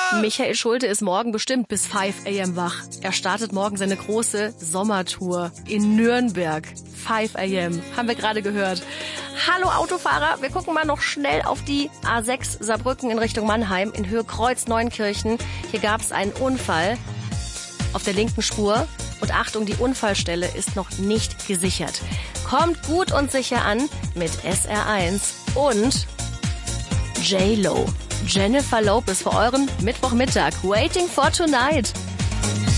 Michael Schulte ist morgen bestimmt bis 5 a.m. wach. Er startet morgen seine große Sommertour in Nürnberg. 5 a.m. haben wir gerade gehört. Hallo Autofahrer, wir gucken mal noch schnell auf die A6 Saarbrücken in Richtung Mannheim in Höhe Kreuz-Neunkirchen. Hier gab es einen Unfall auf der linken Spur. Und Achtung, die Unfallstelle ist noch nicht gesichert. Kommt gut und sicher an mit SR1 und J-Lo. Jennifer Lopez für euren Mittwochmittag. Waiting for Tonight.